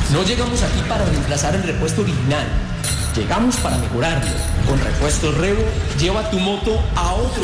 No llegamos aquí para reemplazar el repuesto original. Llegamos para mejorarlo. Con Repuestos Revo, lleva tu moto a otro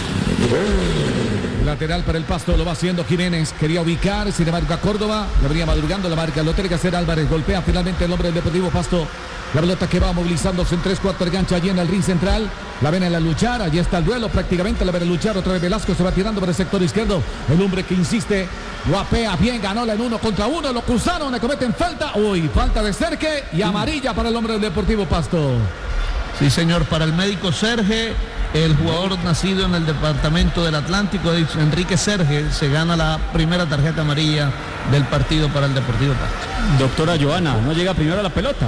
nivel. Lateral para el Pasto, lo va haciendo Jiménez. Quería ubicar, sin embargo, a Córdoba. Le venía madrugando la marca. Lo tiene que hacer Álvarez. Golpea finalmente el hombre del Deportivo Pasto. La pelota que va movilizándose en 3-4 gancha allí en el ring central. La ven en la luchar. Allí está el duelo prácticamente. La ven en luchar. Otra vez Velasco se va tirando por el sector izquierdo. El hombre que insiste. Guapea bien. Ganó en 1 contra 1. Lo cruzaron. Le cometen falta. Uy, falta de Serge. Y amarilla para el hombre del Deportivo Pasto. Sí, señor. Para el médico Serge, el jugador nacido en el departamento del Atlántico, Enrique Serge, se gana la primera tarjeta amarilla del partido para el Deportivo Pasto. Doctora Joana, ¿no llega primero a la pelota?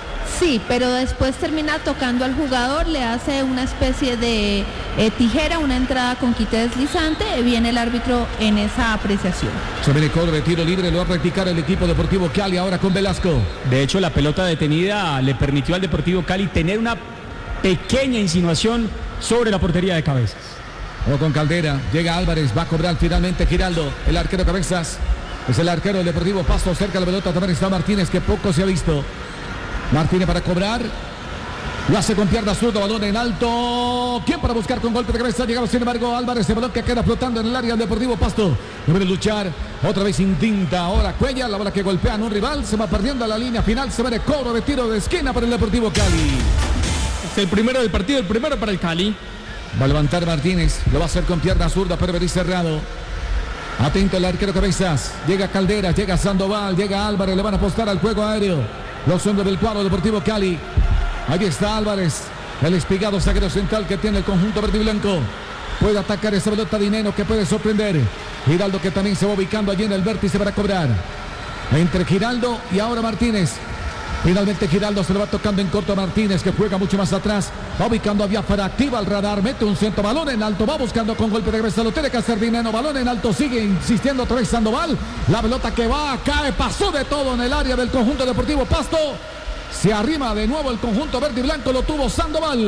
Sí, pero después termina tocando al jugador, le hace una especie de tijera, una entrada con quite deslizante, viene el árbitro en esa apreciación. Se viene cobro de tiro libre, lo va a practicar el equipo Deportivo Cali ahora con Velasco. De hecho, la pelota detenida le permitió al Deportivo Cali tener una pequeña insinuación sobre la portería de Cabezas. O con Caldera, llega Álvarez, va a cobrar finalmente Giraldo, el arquero Cabezas. Es el arquero del Deportivo Pasto, cerca de la pelota también está Martínez, que poco se ha visto. Martínez para cobrar. Lo hace con pierna zurda, balón en alto. ¿Quién para buscar con golpe de cabeza? Llegaba sin embargo Álvarez, el balón que queda flotando en el área del Deportivo Pasto. Debe luchar, otra vez intenta. Ahora Cuellar, la bola que golpean un rival. Se va perdiendo a la línea final. Se ve el cobro de tiro de esquina para el Deportivo Cali. Es el primero del partido, el primero para el Cali. Va a levantar Martínez. Lo va a hacer con pierna zurda, pero venir cerrado. Atento el arquero Cabezas. Llega Caldera, llega Sandoval, llega Álvarez. Le van a apostar al juego aéreo los hombres del cuadro Deportivo Cali. Ahí está Álvarez, el espigado zaguero central que tiene el conjunto verde y blanco. Puede atacar esa pelota de Dineno que puede sorprender. Giraldo que también se va ubicando allí en el vértice para cobrar. Entre Giraldo y ahora Martínez. Finalmente Giraldo se le va tocando en corto a Martínez, que juega mucho más atrás. Va ubicando a Biafara, activa el radar, mete un centro, balón en alto, va buscando con golpe de cabeza, lo tiene que hacer Dineno, balón en alto, sigue insistiendo otra vez Sandoval. La pelota que va, cae, pasó de todo en el área del conjunto Deportivo Pasto. Se arrima de nuevo el conjunto verde y blanco, lo tuvo Sandoval.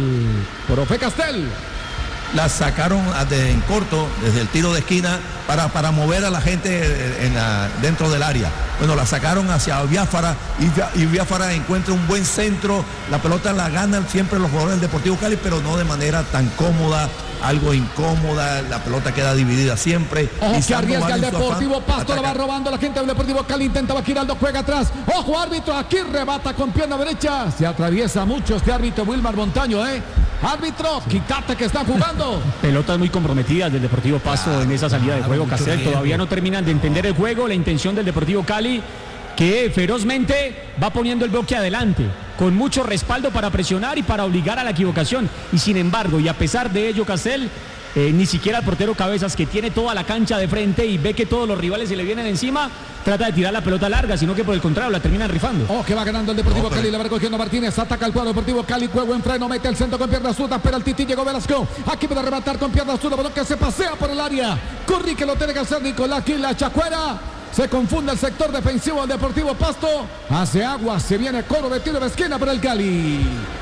Profe Castel. La sacaron en corto desde el tiro de esquina para mover a la gente dentro del área. Bueno, la sacaron hacia Biafara y Biafara encuentra un buen centro. La pelota la ganan siempre los jugadores del Deportivo Cali, pero no de manera tan cómoda, algo incómoda. La pelota queda dividida siempre. Ojo y que arriesga el Deportivo Pasto, ataca. la va robando la gente del Deportivo Cali, intentaba Giraldo, juega atrás. Ojo árbitro, aquí rebata con pierna derecha. Se atraviesa mucho este árbitro Wilmar Montaño, Árbitro, quítate que están jugando. Pelotas muy comprometidas del Deportivo Pasto en esa salida de juego, Castel. Todavía no terminan de entender el juego, la intención del Deportivo Cali, que ferozmente va poniendo el bloque adelante, con mucho respaldo para presionar y para obligar a la equivocación. Y sin embargo, y a pesar de ello, Castel, ni siquiera el portero Cabezas, que tiene toda la cancha de frente y ve que todos los rivales se le vienen encima, trata de tirar la pelota larga, sino que por el contrario la terminan rifando. Oh, que va ganando el Deportivo Cali, la va recogiendo Martínez, ataca el cuadro Deportivo Cali, juego en freno, mete el centro con pierna zurda, pero el Tití llegó Velasco, aquí puede rematar con pierna zurda, balón que se pasea por el área, Curry que lo tiene que hacer Nicolás Quila Chacuera. Se confunde el sector defensivo del Deportivo Pasto, hace agua, se viene coro de tiro de esquina para el Cali.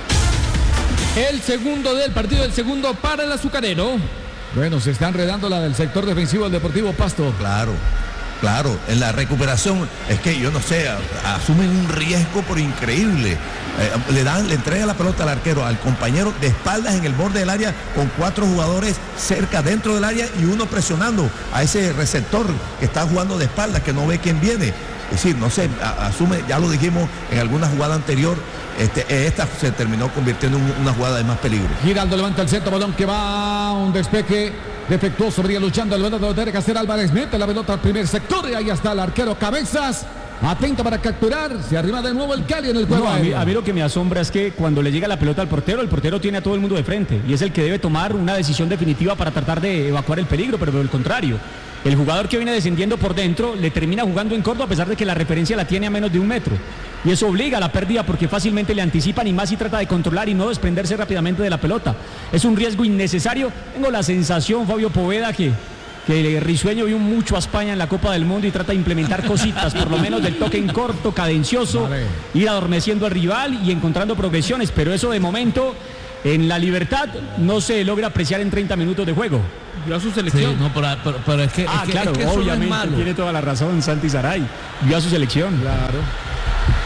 El segundo del partido, el segundo para el azucarero. Bueno, se está enredando la del sector defensivo del Deportivo Pasto. Claro, en la recuperación, es que yo no sé, asumen un riesgo por increíble. Le entrega la pelota al arquero, al compañero de espaldas en el borde del área, con 4 jugadores cerca dentro del área y uno presionando a ese receptor que está jugando de espaldas, que no ve quién viene. Es decir, no sé, asume, ya lo dijimos en alguna jugada anterior, esta se terminó convirtiendo en una jugada de más peligro. Giraldo levanta el centro, balón que va, un despeje defectuoso, venía luchando, el balón lo tiene que hacer Álvarez, mete la pelota al primer sector y ahí está el arquero Cabezas, atento para capturar, se arriba de nuevo el Cali en el juego. No, a mí lo que me asombra es que cuando le llega la pelota al portero, el portero tiene a todo el mundo de frente y es el que debe tomar una decisión definitiva para tratar de evacuar el peligro, pero por el contrario, el jugador que viene descendiendo por dentro le termina jugando en corto a pesar de que la referencia la tiene a menos de 1 metro. Y eso obliga a la pérdida porque fácilmente le anticipan y más si trata de controlar y no desprenderse rápidamente de la pelota. Es un riesgo innecesario. Tengo la sensación, Fabio Poveda, que Risueño vio mucho a España en la Copa del Mundo y trata de implementar cositas, por lo menos del toque en corto, cadencioso, ir adormeciendo al rival y encontrando progresiones. Pero eso de momento, en la Libertad, no se logra apreciar en 30 minutos de juego. Vio a su selección. Sí, no, pero es que, claro, es que eso obviamente, no es malo. tiene toda la razón Santi Saray. Vio a su selección. Claro.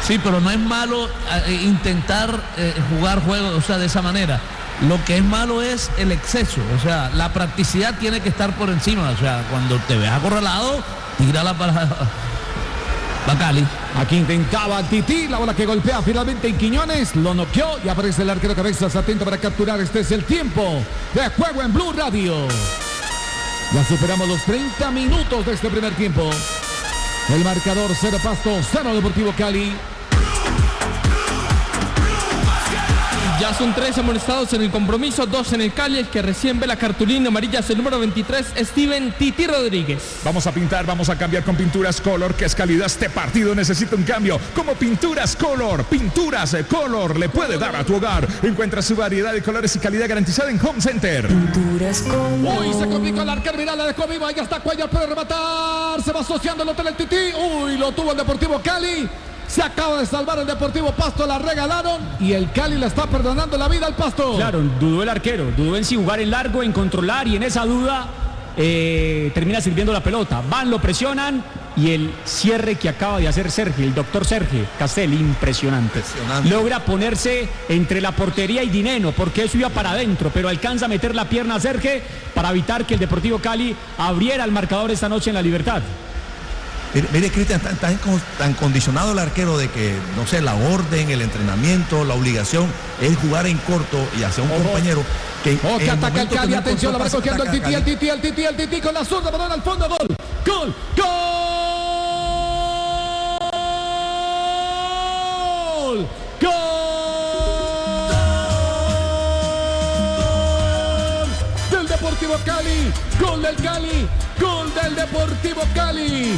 Sí, pero no es malo intentar jugar juegos, o sea, de esa manera. Lo que es malo es el exceso, o sea, la practicidad tiene que estar por encima, o sea, cuando te ves acorralado, tírala para Cali. Aquí intentaba Tití, la bola que golpea finalmente en Quiñones, lo noqueó y aparece el arquero Cabezas, atento para capturar. Este es el tiempo de juego en Blue Radio. Ya superamos los 30 minutos de este primer tiempo. El marcador 0 Pasto, 0 Deportivo Cali. Ya son 3 amonestados en el compromiso, 2 en el Cali. El que recién ve la cartulina amarilla es el número 23, Steven Tití Rodríguez. Vamos a pintar, vamos a cambiar con Pinturas Color, que es calidad. Este partido necesita un cambio, como Pinturas Color. Pinturas Color le puede dar a tu hogar. Encuentra su variedad de colores y calidad garantizada en Home Center. Pinturas Color. Uy, se complicó el arquero, mirá, la dejó viva. Ahí está Cuellar, puede rematar. Se va asociando el hotel el Tití. Uy, lo tuvo el Deportivo Cali. Se acaba de salvar el Deportivo Pasto, la regalaron y el Cali le está perdonando la vida al Pasto. Claro, dudó el arquero, dudó en si jugar en largo, en controlar, y en esa duda termina sirviendo la pelota. Van, lo presionan y el cierre que acaba de hacer Sergio, el doctor Sergio Castel, impresionante. Logra ponerse entre la portería y Dineno, porque eso iba para adentro, pero alcanza a meter la pierna a Sergio para evitar que el Deportivo Cali abriera el marcador esta noche en La Libertad. Mire, Cristian, tan condicionado el arquero de que, no sé, la orden, el entrenamiento, la obligación es jugar en corto y hacia un compañero que... que ataca el Cali, atención, la va cogiendo el Tití con la zurda, balón al fondo, gol, gol, gol, gol del Deportivo Cali, gol del Cali, gol del Deportivo Cali.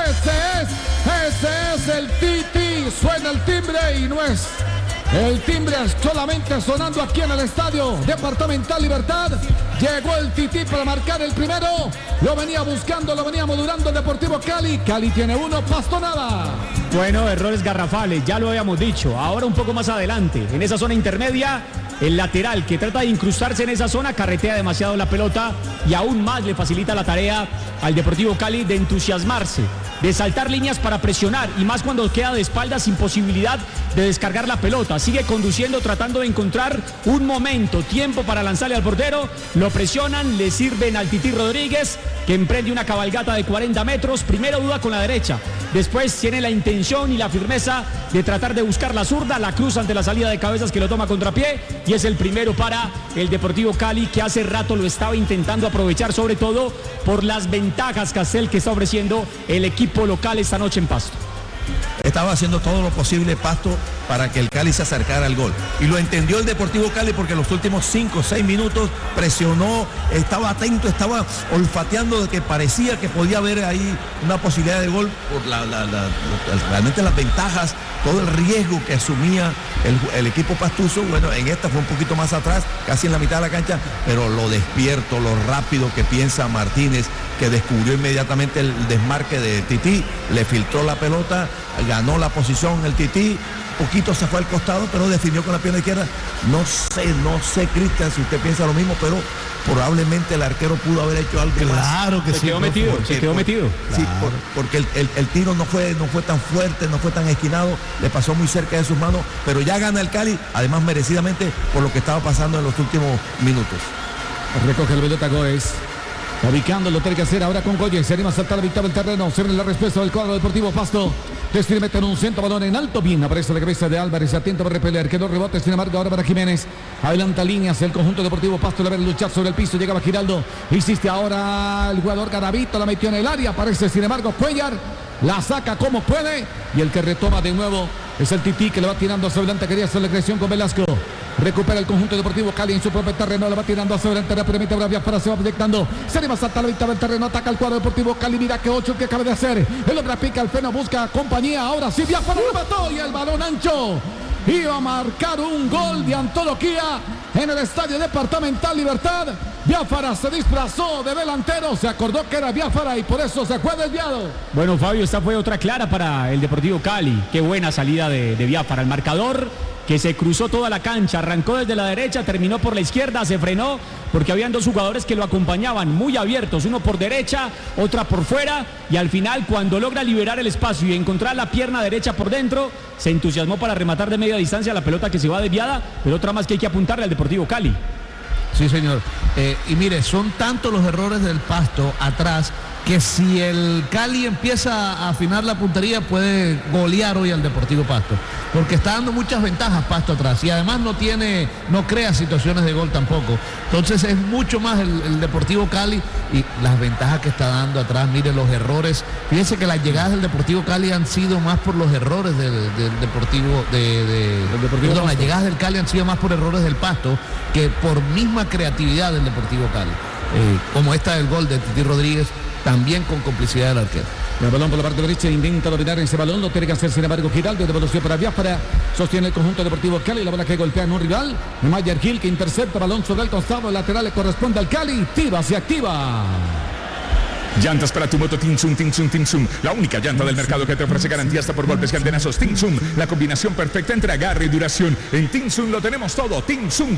Ese es el Tití. Suena el timbre y no es el timbre solamente sonando aquí en el Estadio Departamental Libertad. Llegó el Tití para marcar el primero. Lo venía buscando, lo venía modulando el Deportivo Cali. Cali tiene 1, Pasto nada. Bueno, errores garrafales, ya lo habíamos dicho. Ahora un poco más adelante, en esa zona intermedia, el lateral que trata de incrustarse en esa zona carretea demasiado la pelota y aún más le facilita la tarea al Deportivo Cali de entusiasmarse, de saltar líneas para presionar, y más cuando queda de espaldas sin posibilidad de descargar la pelota. Sigue conduciendo, tratando de encontrar un momento, tiempo para lanzarle al portero. Lo presionan, le sirven al Tití Rodríguez, que emprende una cabalgata de 40 metros. Primero duda con la derecha, después tiene la intención y la firmeza de tratar de buscar la zurda, la cruz ante la salida de Cabezas, que lo toma contrapié, y es el primero para el Deportivo Cali, que hace rato lo estaba intentando aprovechar, sobre todo por las ventajas, Castel, que está ofreciendo el equipo local esta noche en Pasto. Estaba haciendo todo lo posible Pasto para que el Cali se acercara al gol. Y lo entendió el Deportivo Cali, porque los últimos 5 o 6 minutos presionó, estaba atento, estaba olfateando de que parecía que podía haber ahí una posibilidad de gol por realmente las ventajas, todo el riesgo que asumía el equipo pastuso. Bueno, en esta fue un poquito más atrás, casi en la mitad de la cancha, pero lo despierto, lo rápido que piensa Martínez, que descubrió inmediatamente el desmarque de Tití, le filtró la pelota, ganó la posición el Tití, poquito se fue al costado, pero definió con la pierna izquierda. No sé, Cristian, si usted piensa lo mismo, pero probablemente el arquero pudo haber hecho algo más. Claro que se quedó metido. Sí, porque el tiro no fue tan fuerte, no fue tan esquinado, le pasó muy cerca de sus manos, pero ya gana el Cali, además merecidamente, por lo que estaba pasando en los últimos minutos. Recoge el pelota Goes. Ubicando lo tiene que hacer ahora con Goyes. Se anima a saltar la mitad del terreno. Se ve la respuesta del cuadro Deportivo Pasto. Decide mete en un centro, balón en alto. Bien, aparece la cabeza de Álvarez. Atento para repeler. Quedó rebotes, sin embargo, ahora para Jiménez. Adelanta líneas. El conjunto Deportivo Pasto le va a luchar sobre el piso. Llegaba Giraldo. Insiste ahora el jugador Garavito. La metió en el área. Aparece, sin embargo, Cuellar. La saca como puede. Y el que retoma de nuevo es el Tití, que le va tirando hacia adelante. Quería hacer la agresión con Velasco. Recupera el conjunto Deportivo Cali en su propio terreno. Le va tirando hacia adelante. Le permite a Biafara. Se va proyectando. Se anima a saltar la mitad del terreno. Ataca el cuadro Deportivo Cali. Mira que 8 que acaba de hacer. El hombre pica el freno. Busca compañía. Ahora sí, Biafara remató. Y el balón ancho. Iba a marcar un gol de antología en el Estadio Departamental Libertad. Biafara se disfrazó de delantero. Se acordó que era Biafara y por eso se fue desviado. Bueno, Fabio, esta fue otra clara para el Deportivo Cali. Qué buena salida de Biafara. El marcador que se cruzó toda la cancha, arrancó desde la derecha, terminó por la izquierda, se frenó porque habían dos jugadores que lo acompañaban muy abiertos, uno por derecha, otra por fuera, y al final cuando logra liberar el espacio y encontrar la pierna derecha por dentro, se entusiasmó para rematar de media distancia la pelota que se va desviada, pero otra más que hay que apuntarle al Deportivo Cali. Sí, señor. Y mire, son tantos los errores del Pasto atrás que si el Cali empieza a afinar la puntería puede golear hoy al Deportivo Pasto, porque está dando muchas ventajas Pasto atrás y además no crea situaciones de gol tampoco. Entonces es mucho más el Deportivo Cali y las ventajas que está dando atrás. Mire los errores. Fíjense que las llegadas del Deportivo Cali han sido más por los errores del Deportivo perdón, las llegadas del Cali han sido más por errores del Pasto que por misma creatividad del Deportivo Cali, como esta del gol de Titi Rodríguez, también con complicidad del arquero. El balón por la parte derecha, intenta dominar ese balón, lo tiene que hacer sin embargo Giraldo, devolución para Biafara, sostiene el conjunto deportivo Cali, la bola que golpea en un rival, Mayer Gil que intercepta, balón sobre el costado, el lateral le corresponde al Cali, tira, se activa. Llantas para tu moto Tinsum, la única llanta del mercado que te ofrece garantía hasta por golpes y antenazos. Tinsum, la combinación perfecta entre agarre y duración. En Tinsum lo tenemos todo. Tinsum.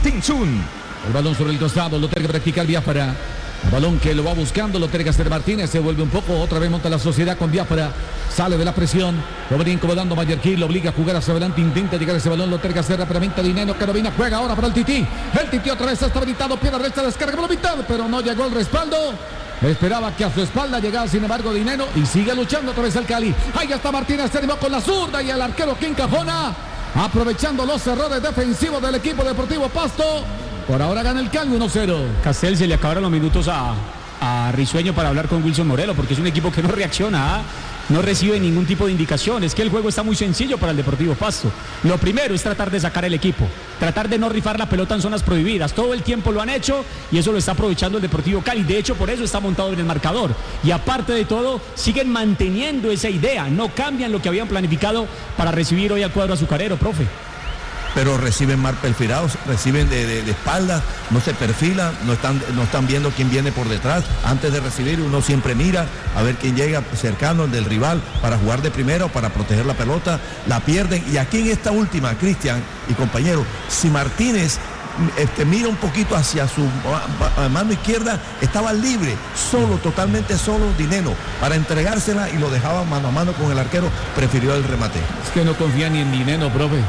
El balón sobre el costado, lo tiene que practicar Biafara. El balón que lo va buscando, lo tiene que hacer Martínez, se vuelve un poco, otra vez monta la sociedad con Biafara, sale de la presión, lo viene incomodando Mayer Gil, lo obliga a jugar hacia adelante, intenta llegar a ese balón, lo tiene que hacer rápidamente Dineno, Carolina juega ahora para el Tití otra vez está habilitado, pierna derecha, descarga por la mitad, pero no llegó el respaldo. Esperaba que a su espalda llegara sin embargo Dineno y sigue luchando otra vez el Cali. Ahí está Martínez, se animó con la zurda y el arquero que encajona, aprovechando los errores defensivos del equipo deportivo Pasto. Por ahora gana el Cali 1-0. Castel, se le acabaron los minutos a Risueño para hablar con Wilson Morelo, porque es un equipo que no reacciona, no recibe ningún tipo de indicación. Es que el juego está muy sencillo para el Deportivo Pasto. Lo primero es tratar de sacar el equipo, tratar de no rifar la pelota en zonas prohibidas. Todo el tiempo lo han hecho y eso lo está aprovechando el Deportivo Cali. De hecho, por eso está montado en el marcador. Y aparte de todo, siguen manteniendo esa idea, no cambian lo que habían planificado para recibir hoy al cuadro azucarero, profe. Pero reciben mal perfilados, reciben de espaldas, no se perfilan, no están viendo quién viene por detrás. Antes de recibir uno siempre mira a ver quién llega cercano del rival para jugar de primera o para proteger la pelota, la pierden. Y aquí en esta última, Cristian y compañero, si Martínez mira un poquito hacia su mano izquierda, estaba libre, solo, totalmente solo Dineno, para entregársela y lo dejaba mano a mano con el arquero, prefirió el remate. Es que no confía ni en Dineno, profe.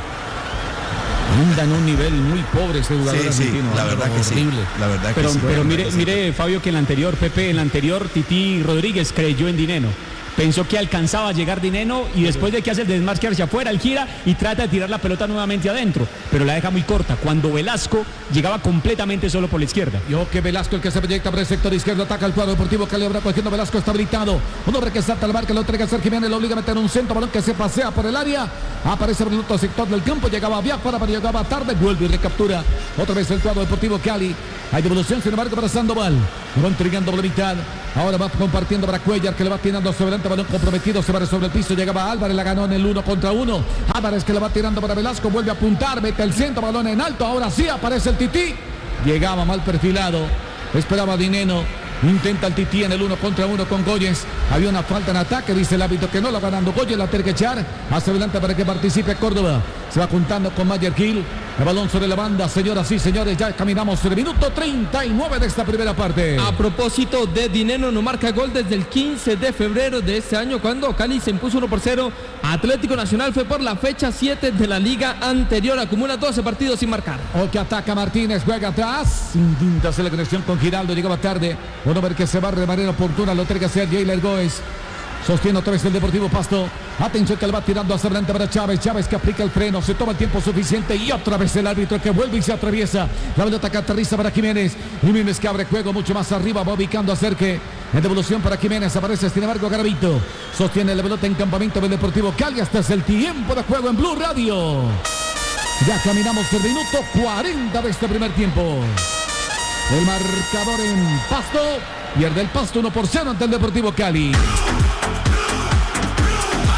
Anda en un nivel muy pobre ese jugador argentino. La verdad que sí. La verdad que sí. Pero mire, Fabio, que en el anterior Titi Rodríguez creyó en Dineno. Pensó que alcanzaba a llegar Dineno y después de que hace el desmarque hacia afuera, él gira y trata de tirar la pelota nuevamente adentro, pero la deja muy corta. Cuando Velasco llegaba completamente solo por la izquierda. Y que Velasco, el que se proyecta por el sector izquierdo, ataca al cuadro deportivo Cali, ahora cogiendo Velasco, está habilitado. Un hombre que salta al marca, lo entrega a hacer Jiménez, lo obliga a meter un centro, balón que se pasea por el área. Aparece por el otro sector del campo, llegaba Biafara, pero llegaba tarde, vuelve y recaptura otra vez el cuadro deportivo Cali. Hay devolución, sin embargo, para Sandoval. Lo va entregando por la mitad. Ahora va compartiendo para Cuellar, que le va tirando sobre adelante, balón comprometido, se va sobre el piso, llegaba Álvarez, la ganó en el 1 contra 1. Álvarez que le va tirando para Velasco, vuelve a apuntar, mete el centro, balón en alto, ahora sí aparece el Tití. Llegaba mal perfilado, esperaba Dineno. Intenta el Tití en el 1 contra 1 con Goyes. Había una falta en ataque, dice el árbitro que no la ganando Goyes, la tiene que echar hacia adelante para que participe Córdoba. Se va juntando con Mayer Gil. El balón sobre la banda, señoras y señores, ya caminamos el minuto 39 de esta primera parte. A propósito de Dineno, no marca gol desde el 15 de febrero de este año, cuando Cali se impuso 1-0. Atlético Nacional fue por la fecha 7 de la liga anterior, acumula 12 partidos sin marcar. O que ataca Martínez, juega atrás, intenta hacer la conexión con Giraldo, llegaba tarde. Un hombre que se barre de manera oportuna, lo tiene que hacer Jailer Goes. Sostiene otra vez el Deportivo Pasto. Atención que le va tirando hacia adelante para Chávez. Chávez que aplica el freno. Se toma el tiempo suficiente. Y otra vez el árbitro que vuelve y se atraviesa. La pelota que aterriza para Jiménez. Jiménez que abre juego mucho más arriba. Va ubicando a Cerque. En devolución para Jiménez. Aparece sin embargo Garavito. Sostiene la pelota en campamento del Deportivo Cali. Hasta es el tiempo de juego en Blue Radio. Ya caminamos el minuto 40 de este primer tiempo. El marcador en Pasto. Pierde el Pasto 1-0 ante el Deportivo Cali.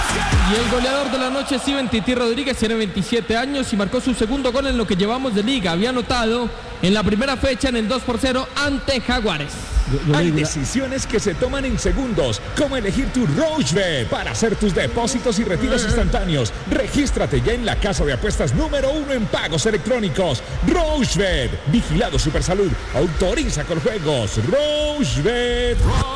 Y el goleador de la noche es Steven Titi Rodríguez, tiene 27 años y marcó su segundo gol en lo que llevamos de liga. Había anotado en la primera fecha en el 2-0 ante Jaguares. Hay decisiones que se toman en segundos, como elegir tu Rochebet para hacer tus depósitos y retiros instantáneos. Regístrate ya en la casa de apuestas número 1 en pagos electrónicos. Rochebet, vigilado Supersalud, autoriza con juegos. Rochebet.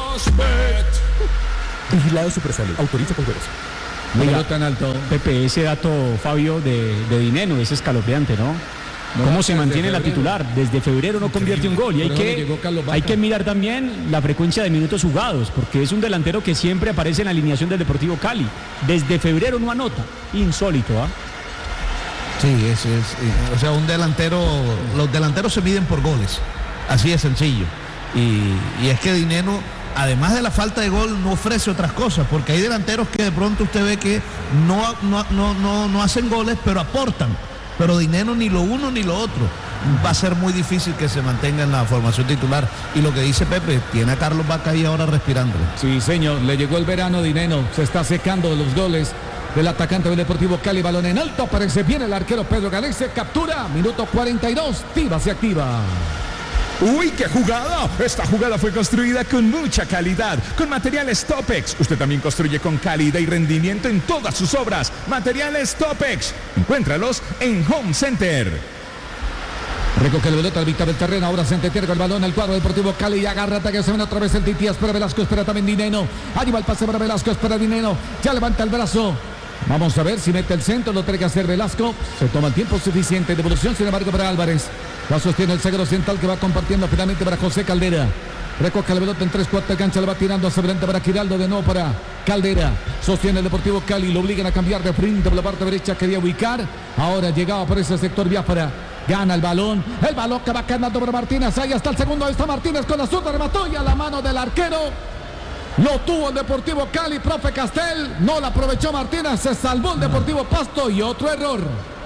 Vigilado Supersalud, autoriza con juegos. Oiga, tan alto. Pepe, ese dato, Fabio, de Dineno es escalofriante, ¿no? ¿Cómo se mantiene la titular? Desde febrero no convierte un gol y hay que mirar también la frecuencia de minutos jugados, porque es un delantero que siempre aparece en la alineación del Deportivo Cali. Desde febrero no anota. Insólito, ¿ah? Sí, o sea, un delantero, los delanteros se miden por goles, así de sencillo. Y es que Dineno, además de la falta de gol, no ofrece otras cosas, porque hay delanteros que de pronto usted ve que no hacen goles, pero aportan. Pero Dineno ni lo uno ni lo otro. Va a ser muy difícil que se mantenga en la formación titular. Y lo que dice Pepe, tiene a Carlos Vaca ahí ahora respirándolo. Sí, señor, le llegó el verano. Dineno se está secando los goles del atacante del Deportivo Cali. Balón en alto, aparece bien el arquero Pedro Galese, captura, minuto 42, Tiva se activa. ¡Uy, qué jugada! Esta jugada fue construida con mucha calidad, con materiales Topex. Usted también construye con calidad y rendimiento en todas sus obras. Materiales Topex. Encuéntralos en Home Center. Recoge el pelota al mitad del terreno, ahora se entretiene con el balón el cuadro Deportivo Cali y agarra que se ven otra vez el Titi, espera Velasco, espera también Dineno. Allí va el pase para Velasco, espera Dineno. Ya levanta el brazo. Vamos a ver si mete el centro, lo tiene que hacer Velasco. Se toma el tiempo suficiente. Devolución, sin embargo, para Álvarez. La sostiene el zaguero central que va compartiendo finalmente para José Caldera. Recoge la pelota en 3/4 cancha, le va tirando hacia frente para Giraldo, de nuevo para Caldera. Sostiene el Deportivo Cali, lo obligan a cambiar de frente por la parte derecha, quería ubicar. Ahora llegaba por ese sector Biafara. Gana el balón que va ganando para Martínez. Ahí está el segundo, ahí está Martínez con la zurda, remató y a la mano del arquero. Lo tuvo el Deportivo Cali, profe Castel. No la aprovechó Martínez, se salvó el Deportivo Pasto y otro error.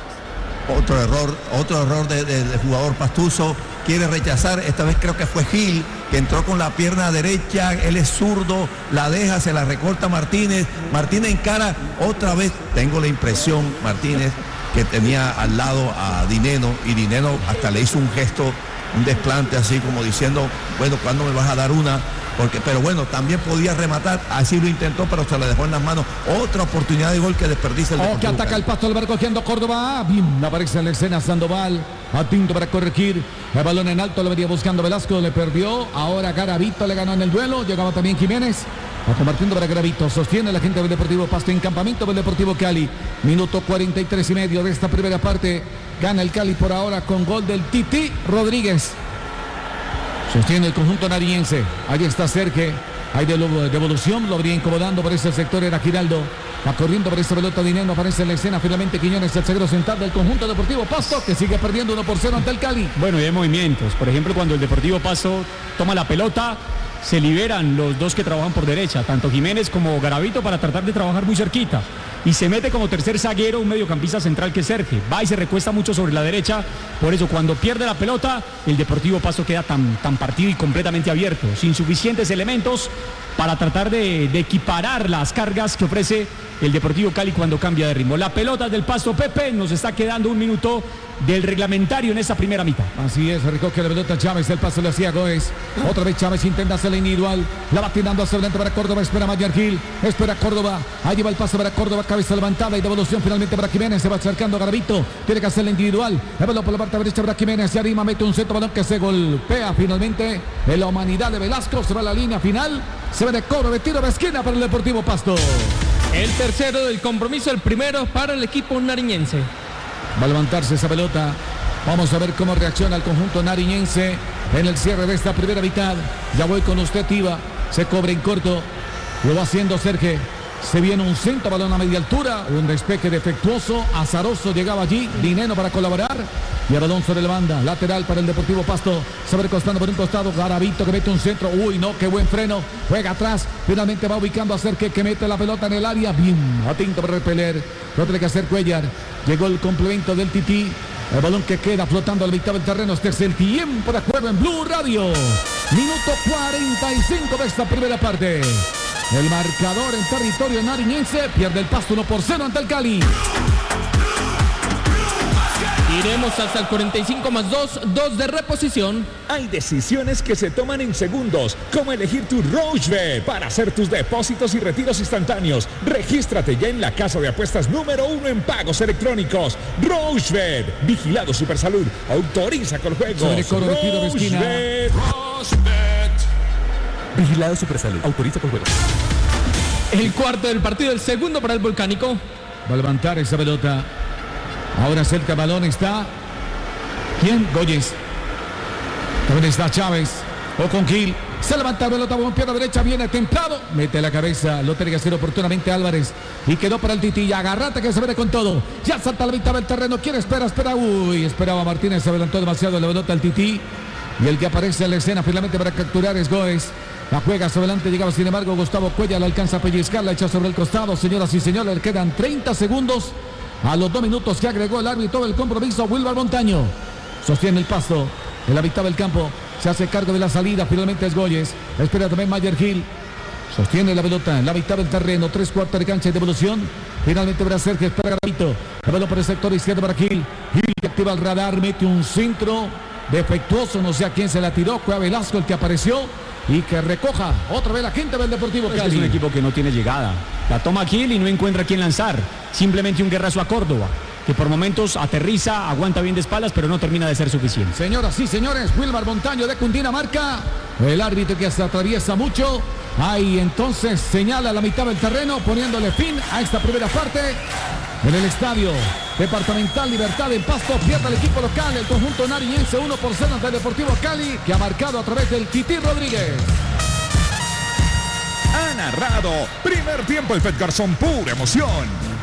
Otro error del jugador pastuso. Quiere rechazar, esta vez creo que fue Gil, que entró con la pierna derecha, él es zurdo, la deja, se la recorta Martínez. Martínez encara otra vez, tengo la impresión, Martínez, que tenía al lado a Dineno, y Dineno hasta le hizo un gesto, un desplante así como diciendo, bueno, ¿cuándo me vas a dar una? Pero bueno, también podía rematar, así lo intentó, pero se le dejó en las manos. Otra oportunidad de gol que desperdicia el Deportivo que ataca Cali. el Pasto, Álvaro cogiendo Córdoba. Bien, aparece en la escena Sandoval. Atento para corregir. El balón en alto, lo venía buscando Velasco, le perdió. Ahora Garavito le ganó en el duelo. Llegaba también Jiménez. Va compartiendo para Garavito. Sostiene la gente del Deportivo Pasto en campamento del Deportivo Cali. Minuto 43 y medio de esta primera parte. Gana el Cali por ahora con gol del Titi Rodríguez. Sostiene el conjunto nariñense. Ahí está Sergio. Hay devolución. Lo habría incomodando por ese sector. Era Giraldo. Va corriendo por esa pelota. Dinero. Aparece en la escena finalmente Quiñones, el zaguero central del conjunto Deportivo Pasto, que sigue perdiendo 1-0 ante el Cali. Bueno, y hay movimientos. Por ejemplo, cuando el Deportivo Pasto toma la pelota, se liberan los dos que trabajan por derecha, tanto Jiménez como Garavito, para tratar de trabajar muy cerquita. Y se mete como tercer zaguero un mediocampista central que es Sergio. Va y se recuesta mucho sobre la derecha. Por eso cuando pierde la pelota, el Deportivo Pasto queda tan partido y completamente abierto, sin suficientes elementos para tratar de equiparar las cargas que ofrece el Deportivo Cali cuando cambia de ritmo. La pelota del Pasto, Pepe, nos está quedando un minuto del reglamentario en esa primera mitad. Así es, recoge la pelota Chávez, el paso le hacía Goes. Otra vez Chávez intenta hacer la individual, la va tirando hacia adelante para Córdoba, espera Mayer Gil, espera Córdoba, ahí lleva el pase para Córdoba, cabeza levantada y devolución finalmente para Jiménez, se va acercando a Garavito, tiene que hacer la individual, el balón por la parte derecha para Jiménez, se arrima, mete un centro, balón que se golpea finalmente en la humanidad de Velasco, se va a la línea final, se ve de cobro de tiro de esquina para el Deportivo Pasto. El tercero del compromiso, el primero para el equipo nariñense. Va a levantarse esa pelota. Vamos a ver cómo reacciona el conjunto nariñense en el cierre de esta primera mitad. Ya voy con usted, Tiva. Se cobra en corto. Lo va haciendo Sergio. Se viene un centro, balón a media altura. Un despeje defectuoso. Azaroso llegaba allí. Dinero para colaborar. Y el balón sobre la banda. Lateral para el Deportivo Pasto. Se va recostando por un costado. Garavito que mete un centro. Uy, no, qué buen freno. Juega atrás. Finalmente va ubicando a Sergio que mete la pelota en el área. Bien, atento para repeler. Lo tiene que hacer Cuellar. Llegó el complemento del Tití. El balón que queda flotando a la mitad del terreno. Este es el tiempo de juego en Blue Radio. Minuto 45 de esta primera parte. El marcador en territorio nariñense pierde el Pasto 1-0 ante el Cali. Iremos hasta el 45 más 2 de reposición. Hay decisiones que se toman en segundos, como elegir tu Rochebet para hacer tus depósitos y retiros instantáneos. Regístrate ya en la casa de apuestas número 1 en pagos electrónicos. Rochebet, vigilado Supersalud, autoriza con juegos. Sobre coro de tiro de esquina. Vigilado Supersalud. Autoriza con juegos. El cuarto del partido, el segundo para el Volcánico. Va a levantar esa pelota. Ahora cerca el balón está. ¿Quién? Goyes. También está Chávez. O con Gil. Se levanta la pelota con pierna derecha. Viene templado. Mete la cabeza. Lo tiene que hacer oportunamente Álvarez. Y quedó para el Titi. Agarrate que se viene con todo. Ya salta a la mitad del terreno. ¿Quién espera? Uy, esperaba Martínez. Se adelantó demasiado. La pelota al Titi. Y el que aparece en la escena finalmente para capturar es Goes. La juega hacia adelante, llegaba sin embargo Gustavo Cuella, la alcanza a pellizcar, la echa sobre el costado. Señoras y señores, le quedan 30 segundos a los 2 minutos que agregó el árbitro del compromiso. Wilmar Montaño sostiene el Pasto en la mitad del campo, se hace cargo de la salida, finalmente es Goyes, espera también Mayer Gil, sostiene la pelota en la mitad del terreno, 3/4 de cancha de devolución. Finalmente verá Sergio, espera Garavito, la pelota por el sector izquierdo para Gil. Gil activa el radar, mete un centro defectuoso, no sé a quién se la tiró, fue a Velasco el que apareció. Y que recoja otra vez la gente del Deportivo Cali. Es un equipo que no tiene llegada. La toma Gil y no encuentra quién lanzar. Simplemente un guerrazo a Córdoba, que por momentos aterriza, aguanta bien de espaldas, pero no termina de ser suficiente. Señoras y señores, Wilmar Montaño de Cundinamarca. El árbitro que se atraviesa mucho. Ahí entonces señala la mitad del terreno, poniéndole fin a esta primera parte. En el estadio Departamental Libertad en Pasto pierde el equipo local, el conjunto nariñense 1-0 ante el Deportivo Cali, que ha marcado a través del Titi Rodríguez. Ha narrado primer tiempo el Fed Garzón, pura emoción.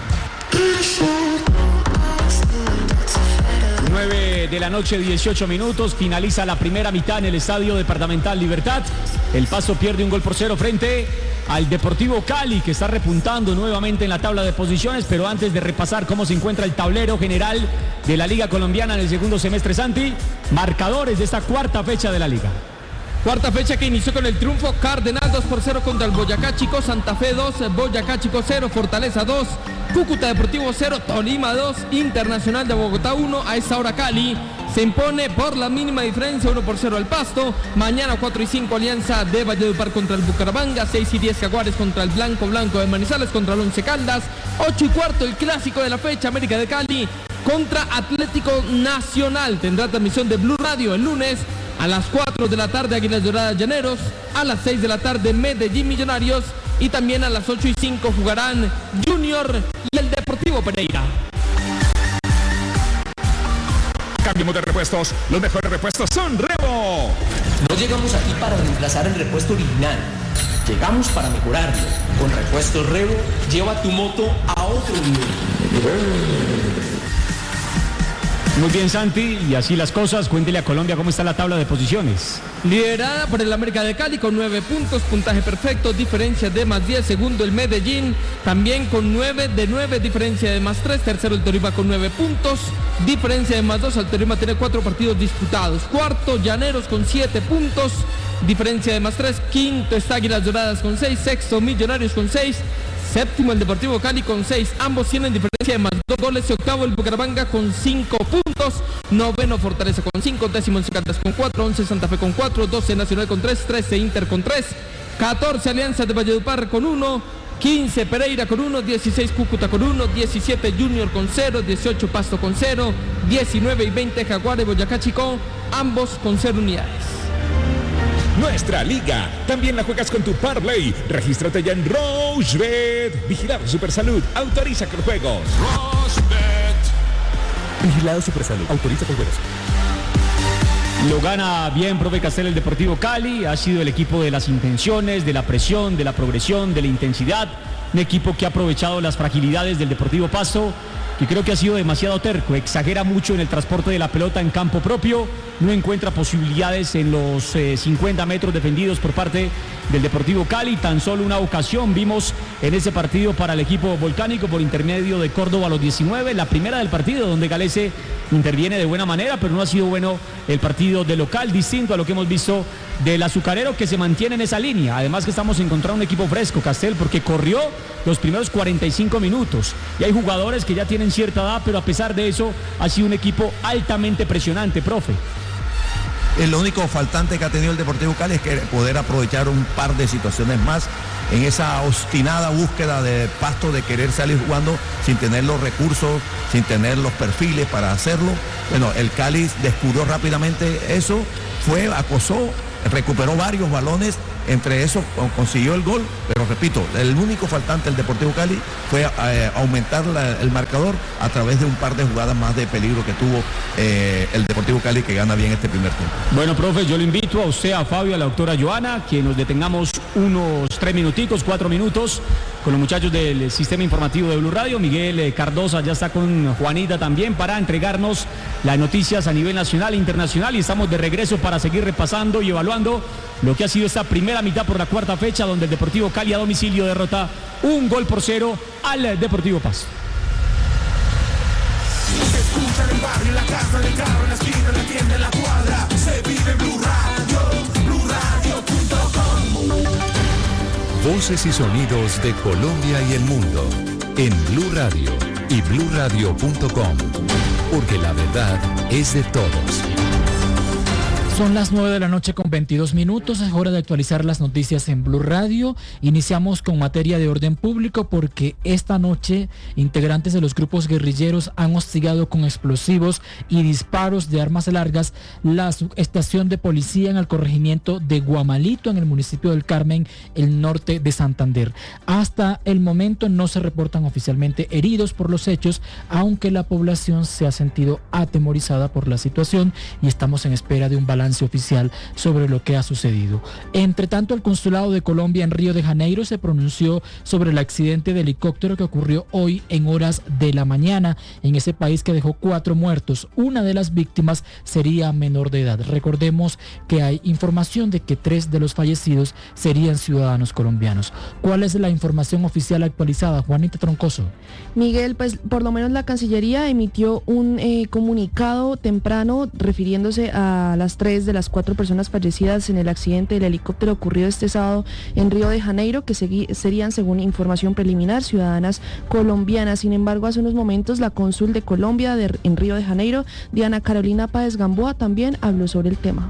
9 de la noche, 18 minutos, finaliza la primera mitad en el Estadio Departamental Libertad. El Pasto pierde 1-0 frente al Deportivo Cali, que está repuntando nuevamente en la tabla de posiciones, pero antes de repasar cómo se encuentra el tablero general de la Liga Colombiana en el segundo semestre, Santi, marcadores de esta cuarta fecha de la Liga. Cuarta fecha que inició con el triunfo Cardenal 2-0 contra el Boyacá Chico, Santa Fe 2, Boyacá Chico 0, Fortaleza 2, Cúcuta Deportivo 0, Tolima 2, Internacional de Bogotá 1. A esa hora Cali se impone por la mínima diferencia 1-0 al Pasto. Mañana 4 y 5 Alianza de Valledupar contra el Bucaramanga, 6 y 10 Jaguares contra el Blanco de Manizales contra el Once Caldas, 8 y cuarto el clásico de la fecha América de Cali contra Atlético Nacional. Tendrá transmisión de Blue Radio el lunes. A las 4 de la tarde Águilas Doradas Llaneros, a las 6 de la tarde Medellín Millonarios y también a las 8 y 5 jugarán Junior y el Deportivo Pereira. Cambiemos de repuestos, los mejores repuestos son Rebo. No llegamos aquí para reemplazar el repuesto original, llegamos para mejorarlo. Con Repuestos Rebo, lleva tu moto a otro nivel. Muy bien, Santi, y así las cosas, cuéntele a Colombia cómo está la tabla de posiciones. Liderada por el América de Cali con 9 puntos, puntaje perfecto, diferencia de +10, segundo el Medellín, también con 9 de 9, diferencia de +3, tercero el Tolima con 9 puntos, diferencia de +2, el Tolima tiene 4 partidos disputados, cuarto Llaneros con 7 puntos, diferencia de +3, quinto está Águilas Doradas con 6, sexto Millonarios con 6, séptimo el Deportivo Cali con 6, ambos tienen diferencia de +2 goles y octavo el Bucaramanga con 5 puntos, noveno Fortaleza con 5, décimo Once Caldas con 4, 11 Santa Fe con 4, 12 Nacional con 3, 13 Inter con 3, 14 Alianza de Valledupar con 1, 15 Pereira con 1, 16 Cúcuta con 1, 17 Junior con 0, 18 Pasto con 0, 19 y 20 Jaguares Boyacá Chico, ambos con 0 unidades. Nuestra liga también la juegas con tu Parlay. Regístrate ya en Rochebet. Vigilado Supersalud, autoriza con juegos. Vigilado Supersalud, autoriza con juegos. Lo gana bien, profe Castel, el Deportivo Cali. Ha sido el equipo de las intenciones, de la presión, de la progresión, de la intensidad. Un equipo que ha aprovechado las fragilidades del Deportivo Pasto que creo que ha sido demasiado terco, exagera mucho en el transporte de la pelota en campo propio, no encuentra posibilidades en los 50 metros defendidos por parte del Deportivo Cali. Tan solo una ocasión vimos en ese partido para el equipo volcánico por intermedio de Córdoba a los 19, la primera del partido donde Galese interviene de buena manera, pero no ha sido bueno el partido de local, distinto a lo que hemos visto del Azucarero, que se mantiene en esa línea. Además que estamos encontrando un equipo fresco, Castel, porque corrió los primeros 45 minutos y hay jugadores que ya tienen cierta edad, pero a pesar de eso ha sido un equipo altamente presionante, profe. El único faltante que ha tenido el Deportivo Cali es que poder aprovechar un par de situaciones más en esa obstinada búsqueda de Pasto de querer salir jugando sin tener los recursos, sin tener los perfiles para hacerlo. Bueno, el Cali descubrió rápidamente eso, acosó, recuperó varios balones, entre esos consiguió el gol, pero repito, el único faltante del Deportivo Cali fue aumentar el marcador a través de un par de jugadas más de peligro que tuvo el Deportivo Cali, que gana bien este primer tiempo. Bueno, profe, yo le invito a usted, a Fabio, a la doctora Joana, que nos detengamos unos 4 minutos con los muchachos del sistema informativo de Blue Radio. Miguel Cardosa ya está con Juanita también para entregarnos las noticias a nivel nacional e internacional, y estamos de regreso para seguir repasando y evaluando lo que ha sido esta primera mitad por la cuarta fecha, donde el Deportivo Cali a domicilio derrota 1-0 al Deportivo Pasto. Se escucha en el barrio, en la casa, en el carro, en la esquina, en la tienda, en la cuadra. Se vive en Blue Radio, BlueRadio.com. Voces y sonidos de Colombia y el mundo en Blue Radio y BlueRadio.com, porque la verdad es de todos. Son las 9 de la noche con 22 minutos, es hora de actualizar las noticias en Blue Radio. Iniciamos con materia de orden público porque esta noche integrantes de los grupos guerrilleros han hostigado con explosivos y disparos de armas largas la estación de policía en el corregimiento de Guamalito, en el municipio del Carmen, el norte de Santander. Hasta el momento no se reportan oficialmente heridos por los hechos, aunque la población se ha sentido atemorizada por la situación y estamos en espera de un balance oficial sobre lo que ha sucedido. Entre tanto, el Consulado de Colombia en Río de Janeiro se pronunció sobre el accidente de helicóptero que ocurrió hoy en horas de la mañana en ese país, que dejó 4 muertos. Una de las víctimas sería menor de edad. Recordemos que hay información de que 3 de los fallecidos serían ciudadanos colombianos. ¿Cuál es la información oficial actualizada, Juanita Troncoso? Miguel, pues por lo menos la Cancillería emitió un comunicado temprano refiriéndose a las 3 de las 4 personas fallecidas en el accidente del helicóptero ocurrido este sábado en Río de Janeiro, que serían, según información preliminar, ciudadanas colombianas. Sin embargo, hace unos momentos la cónsul de Colombia en Río de Janeiro, Diana Carolina Páez Gamboa, también habló sobre el tema.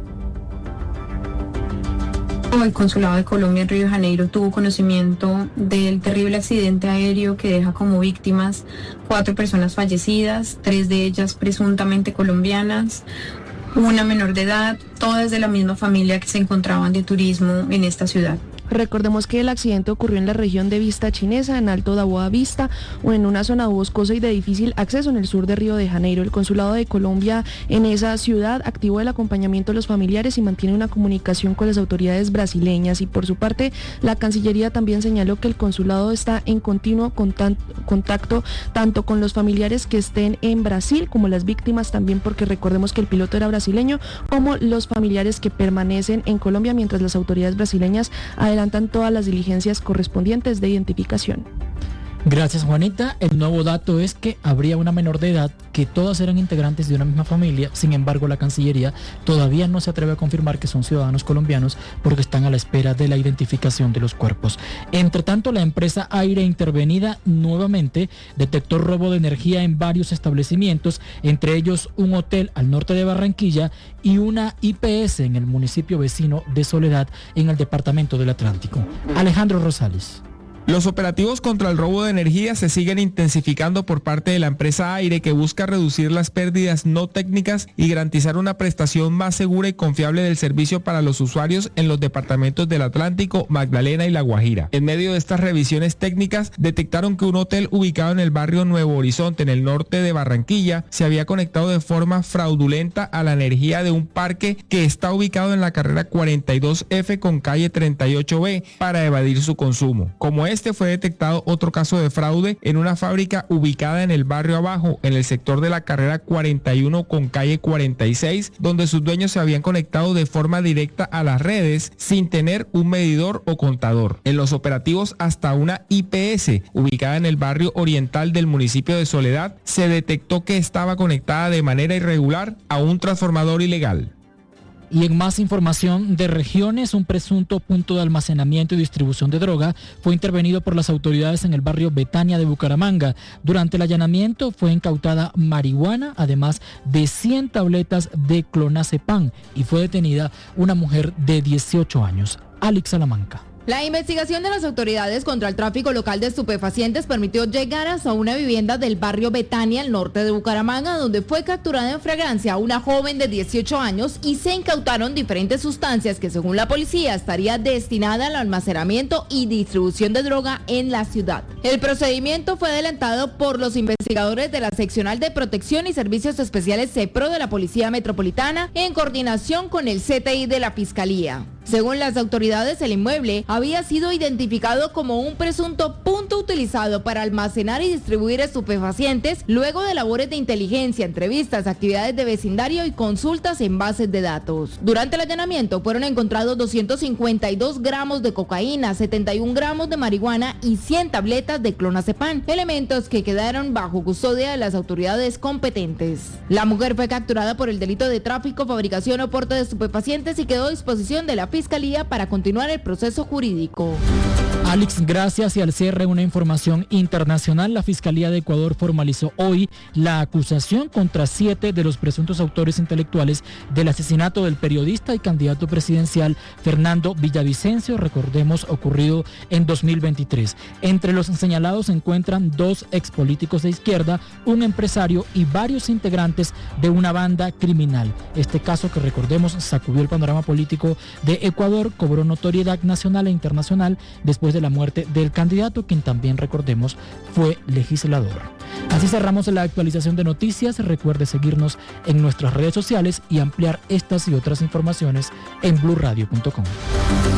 El Consulado de Colombia en Río de Janeiro tuvo conocimiento del terrible accidente aéreo que deja como víctimas 4 personas fallecidas, 3 de ellas presuntamente colombianas, una menor de edad, todas de la misma familia que se encontraban de turismo en esta ciudad. Recordemos que el accidente ocurrió en la región de Vista Chinesa, en Alto da Boa Vista, o en una zona boscosa y de difícil acceso en el sur de Río de Janeiro. El Consulado de Colombia en esa ciudad activó el acompañamiento de los familiares y mantiene una comunicación con las autoridades brasileñas. Y por su parte, la Cancillería también señaló que el Consulado está en continuo contacto tanto con los familiares que estén en Brasil como las víctimas también, porque recordemos que el piloto era brasileño, como los familiares que permanecen en Colombia, mientras las autoridades brasileñas adelantan todas las diligencias correspondientes de identificación. Gracias, Juanita. El nuevo dato es que habría una menor de edad, que todas eran integrantes de una misma familia. Sin embargo, la Cancillería todavía no se atreve a confirmar que son ciudadanos colombianos porque están a la espera de la identificación de los cuerpos. Entre tanto, la empresa Aire Intervenida nuevamente detectó robo de energía en varios establecimientos, entre ellos un hotel al norte de Barranquilla y una IPS en el municipio vecino de Soledad, en el departamento del Atlántico. Alejandro Rosales. Los operativos contra el robo de energía se siguen intensificando por parte de la empresa Aire, que busca reducir las pérdidas no técnicas y garantizar una prestación más segura y confiable del servicio para los usuarios en los departamentos del Atlántico, Magdalena y La Guajira. En medio de estas revisiones técnicas, detectaron que un hotel ubicado en el barrio Nuevo Horizonte, en el norte de Barranquilla, se había conectado de forma fraudulenta a la energía de un parque que está ubicado en la carrera 42F con calle 38B para evadir su consumo. Como es este fue detectado otro caso de fraude en una fábrica ubicada en el barrio Abajo, en el sector de la carrera 41 con calle 46, donde sus dueños se habían conectado de forma directa a las redes sin tener un medidor o contador. En los operativos hasta una IPS, ubicada en el barrio oriental del municipio de Soledad, se detectó que estaba conectada de manera irregular a un transformador ilegal. Y en más información de regiones, un presunto punto de almacenamiento y distribución de droga fue intervenido por las autoridades en el barrio Betania de Bucaramanga. Durante el allanamiento fue incautada marihuana, además de 100 tabletas de clonazepam, y fue detenida una mujer de 18 años. Alex Salamanca. La investigación de las autoridades contra el tráfico local de estupefacientes permitió llegar hasta una vivienda del barrio Betania, al norte de Bucaramanga, donde fue capturada en flagrancia una joven de 18 años y se incautaron diferentes sustancias que, según la policía, estaría destinada al almacenamiento y distribución de droga en la ciudad. El procedimiento fue adelantado por los investigadores de la Seccional de Protección y Servicios Especiales CEPRO de la Policía Metropolitana en coordinación con el CTI de la Fiscalía. Según las autoridades, el inmueble había sido identificado como un presunto punto utilizado para almacenar y distribuir estupefacientes luego de labores de inteligencia, entrevistas, actividades de vecindario y consultas en bases de datos. Durante el allanamiento fueron encontrados 252 gramos de cocaína, 71 gramos de marihuana y 100 tabletas de clonazepam, elementos que quedaron bajo custodia de las autoridades competentes. La mujer fue capturada por el delito de tráfico, fabricación o porte de estupefacientes y quedó a disposición de la Fiscalía para continuar el proceso jurídico. Alex, gracias. Y al cierre, una información internacional. La Fiscalía de Ecuador formalizó hoy la acusación contra 7 de los presuntos autores intelectuales del asesinato del periodista y candidato presidencial Fernando Villavicencio, recordemos, ocurrido en 2023. Entre los señalados se encuentran 2 expolíticos de izquierda, un empresario y varios integrantes de una banda criminal. Este caso, que recordemos sacudió el panorama político de Ecuador, cobró notoriedad nacional e internacional después de la muerte del candidato, quien también, recordemos, fue legislador. Así cerramos la actualización de noticias. Recuerde seguirnos en nuestras redes sociales y ampliar estas y otras informaciones en blurradio.com.